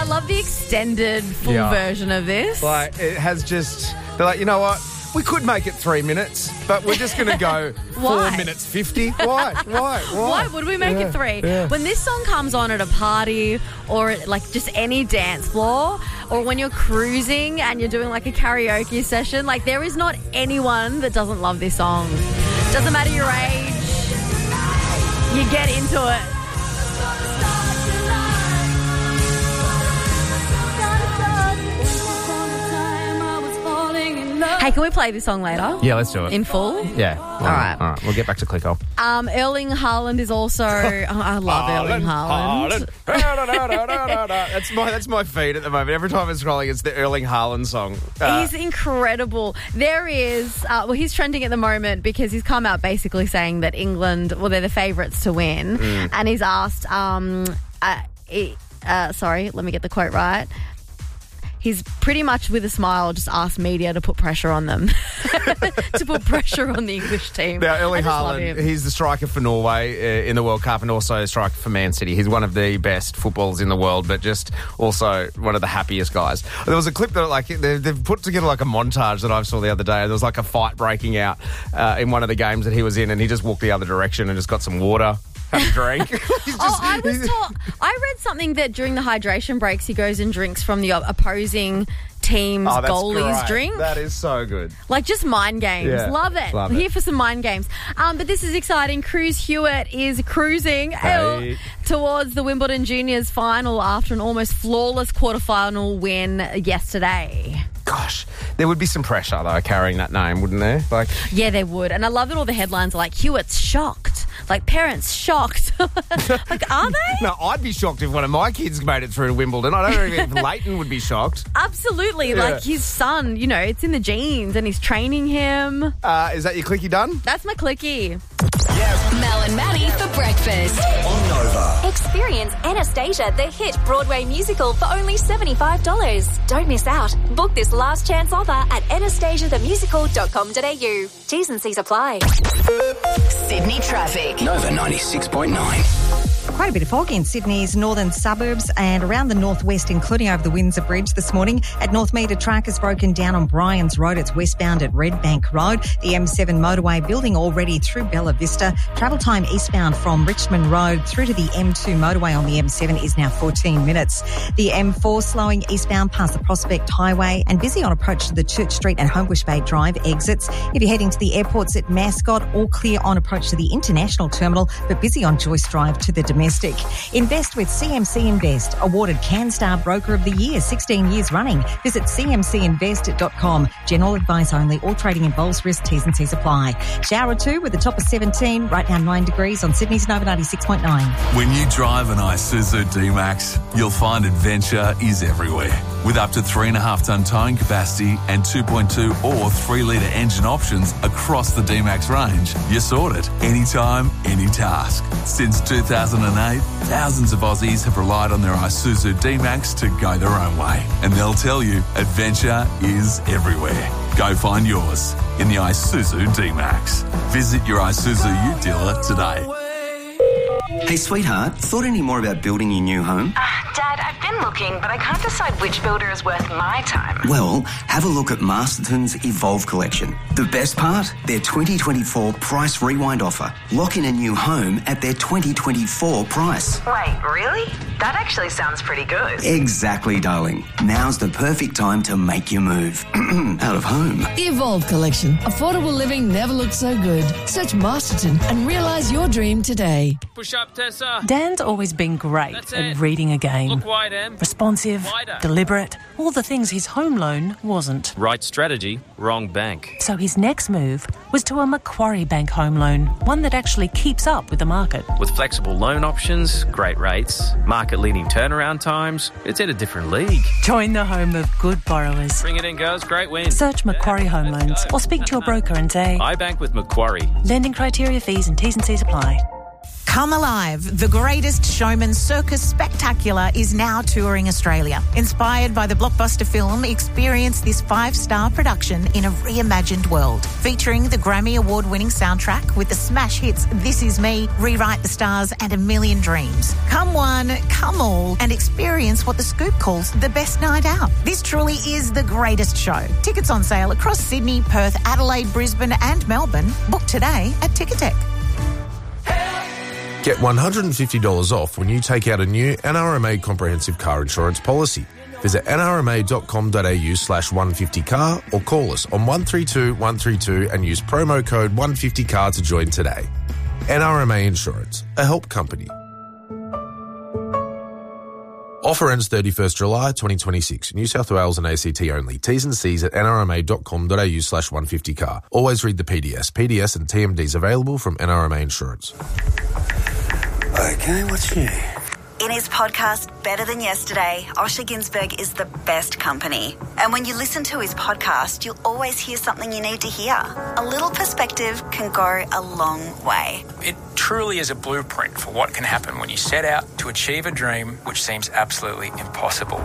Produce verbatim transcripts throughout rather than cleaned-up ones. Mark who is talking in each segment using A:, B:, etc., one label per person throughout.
A: love the extended full
B: Yeah.
A: version of this.
B: Like, it has just... They're like, you know what? We could make it three minutes, but we're just going to go four
A: Why?
B: minutes fifty. Why? Why? Why?
A: Why would we make
B: Yeah,
A: it three?
B: yeah.
A: When this song comes on at a party or like just any dance floor, or when you're cruising and you're doing like a karaoke session, like there is not anyone that doesn't love this song. Doesn't matter your age, you get into it. Hey, can we play this song later?
B: Yeah, let's do it.
A: In full?
B: Yeah. All
A: right.
B: All right. We'll get back to Clicko.
A: Um, Erling Haaland is also... oh, I love Erling Haaland.
B: that's my that's my feed at the moment. Every time I'm scrolling, it's the Erling Haaland song. Uh,
A: He's incredible. There is... Uh, well, he's trending at the moment because he's come out basically saying that England... Well, they're the favourites to win.
B: Mm.
A: And he's asked... Um, uh, he- uh, sorry, let me get the quote right. He's pretty much with a smile just asked media to put pressure on them. to put pressure on the English team.
B: Now,
A: I
B: Erling
A: just love
B: Haaland,
A: him.
B: he's the striker for Norway uh, in the World Cup and also a striker for Man City. He's one of the best footballers in the world, but just also one of the happiest guys. There was a clip that like they've, they've put together like a montage that I saw the other day. There was like a fight breaking out uh, in one of the games that he was in, and he just walked the other direction and just got some water. Have a drink. He's just,
A: Oh, I was
B: he's-
A: told. I read something that during the hydration breaks, he goes and drinks from the opposing team's
B: Oh, that's
A: goalie's
B: great.
A: drink.
B: That is so good.
A: Like just mind games.
B: Yeah,
A: Love it.
B: love it.
A: Here for some mind games. Um, but this is exciting. Cruz Hewitt is cruising
B: Hey.
A: uh, towards the Wimbledon Juniors final after an almost flawless quarterfinal win yesterday.
B: Gosh, there would be some pressure though carrying that name, wouldn't there? Like,
A: Yeah, they would. And I love that all the headlines are like, Hewitt's shocked. Like, parents shocked. Like, are they?
B: no, I'd be shocked if one of my kids made it through to Wimbledon. I don't know if Leighton would be shocked.
A: Absolutely.
B: Yeah.
A: Like, his son, you know, it's in the genes and he's training him.
B: Uh, is that your clicky done?
A: That's my clicky.
C: Mel and Maddie for breakfast.
D: On Nova.
C: Experience Anastasia, the hit Broadway musical for only seventy-five dollars. Don't miss out. Book this last chance offer at anastasia the musical dot com dot a u. T's and C's apply.
E: Sydney traffic.
D: Nova ninety-six point nine.
F: Quite a bit of fog in Sydney's northern suburbs and around the northwest, including over the Windsor Bridge this morning. At Northmead, a truck is broken down on Bryans Road. It's westbound at Red Bank Road. The M seven motorway building already through Bella Vista. Travel time eastbound from Richmond Road through to the M two motorway on the M seven is now fourteen minutes. The M four slowing eastbound past the Prospect Highway and busy on approach to the Church Street and Homebush Bay Drive exits. If you're heading to the airports at Mascot, all clear on approach to the International Terminal, but busy on Joyce Drive to the domestic. Invest with C M C Invest, awarded CanStar Broker of the Year sixteen years running. Visit c m c invest dot com. General advice only. All trading involves risk. T's and C's apply. Shower two with a top of seventeen, right now nine degrees on Sydney's Nova ninety-six point nine.
G: When you drive an Isuzu D-Max, you'll find adventure is everywhere. With up to three and a half tonne towing capacity and two point two or three litre engine options across the D-Max range, you're sorted. Anytime, any task. Since two thousand eight, thousands of Aussies have relied on their Isuzu D-Max to go their own way. And they'll tell you adventure is everywhere. Go find yours in the Isuzu D-Max. Visit your Isuzu U dealer today.
D: Hey, sweetheart, thought any more about building your new home?
E: Uh, Dad, I've been looking, but I can't decide which builder is worth my time.
D: Well, have a look at Masterton's Evolve collection. The best part? Their twenty twenty-four price rewind offer. Lock in a new home at their twenty twenty-four price.
E: Wait, really? That actually sounds pretty good.
D: Exactly, darling. Now's the perfect time to make your move. Out of home.
H: The Evolve Collection. Affordable living never looked so good. Search Masterton and realise your dream today.
I: Push up, Tessa.
J: Dan's always been great
I: That's
J: at
I: it.
J: reading a game.
I: Look wide, Em.
J: Responsive,
I: Wider.
J: deliberate, all the things his home loan wasn't.
I: Right strategy, wrong bank.
J: So his next move was to a Macquarie Bank home loan, one that actually keeps up with the market.
I: With flexible loan options, great rates, market-leading turnaround times, it's in a different league.
J: Join the home of good borrowers.
I: Bring it in, girls. Great win.
J: Search Macquarie Home Loans or speak to your broker and say,
I: I bank with Macquarie.
J: lending criteria, fees and T's and C's apply.
K: Come alive. The Greatest Showman Circus Spectacular is now touring Australia. Inspired by the blockbuster film, experience this five-star production in a reimagined world. Featuring the Grammy Award-winning soundtrack with the smash hits This Is Me, Rewrite the Stars and A Million Dreams. Come one, come all, and experience what The Scoop calls the best night out. This truly is the greatest show. Tickets on sale across Sydney, Perth, Adelaide, Brisbane and Melbourne. Book today at Ticketek.
L: Get one hundred fifty dollars off when you take out a new N R M A comprehensive car insurance policy. Visit nrma.com.au slash 150car or call us on one three two one three two and use promo code one fifty car to join today. N R M A Insurance, a help company. Offer ends thirty-first July twenty twenty-six. New South Wales and A C T only. T's and C's at nrma.com.au slash 150car. Always read the P D S. P D S and T M Ds available from N R M A Insurance.
D: Okay, what's new?
M: In his podcast, Better Than Yesterday, Osher Ginsberg is the best company. And when you listen to his podcast, you'll always hear something you need to hear. A little perspective can go a long way.
N: It truly is a blueprint for what can happen when you set out to achieve a dream which seems absolutely impossible.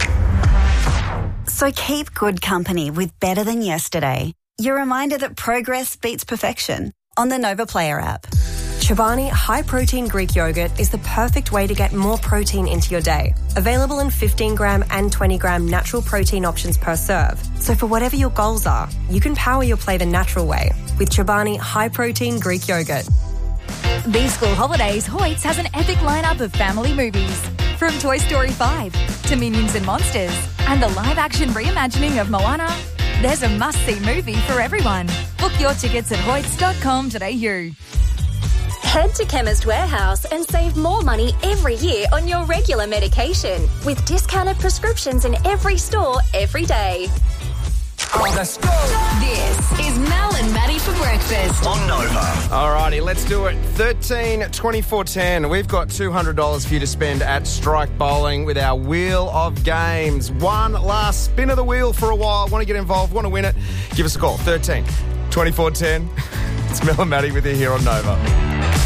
M: So keep good company with Better Than Yesterday. Your reminder that progress beats perfection on the Nova Player app.
O: Chobani High Protein Greek Yogurt is the perfect way to get more protein into your day. Available in fifteen gram and twenty gram natural protein options per serve. So for whatever your goals are, you can power your play the natural way with Chobani High Protein Greek Yogurt.
P: These school holidays, Hoyts has an epic lineup of family movies. From Toy Story five to Minions and Monsters and the live-action reimagining of Moana, there's a must-see movie for everyone. Book your tickets at hoyts dot com dot a u.
C: Head to Chemist Warehouse and save more money every year on your regular medication with discounted prescriptions in every store every day.
Q: Oh, let's go.
P: This is Mel and Maddie for breakfast
D: on Nova.
B: Alrighty, let's do it. thirteen twenty-four ten. We've got two hundred dollars for you to spend at Strike Bowling with our Wheel of Games. One last spin of the wheel for a while. Want to get involved? Want to win it? Give us a call. thirteen twenty-four ten. It's Mel and Maddie with you here on Nova.